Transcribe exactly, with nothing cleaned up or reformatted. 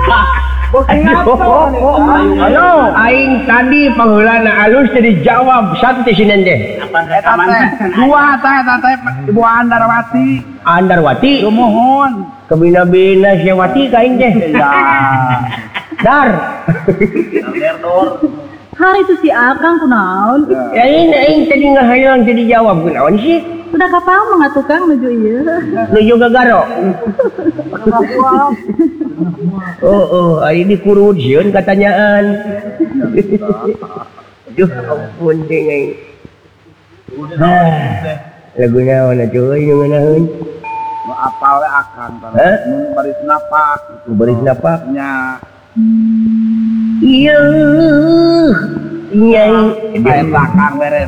Ayo, aing tadi pangheulana alus teh dijawab satu teh sinen teh. Dua teh teh Ibu Andarwati. Andarwati. Mohon. Kebina-bina Syawati ka aing teh. Dar. Hari itu si Akang kunaon? Ya ini aing tadi ngahayang tadi jawab kunaon sih? Udah kapal mah tukang nuju ieu. Nuju gagaro. Oh oh, ari di kurut sieun katanyaan. Duh ampun ding aing. Lagu naon atuh nu ngeunaheun? Nu apal we Akang tah. Hah? Nu baris napak. Nu baris napak Nya. Iya. Nyai Aya Akang beres.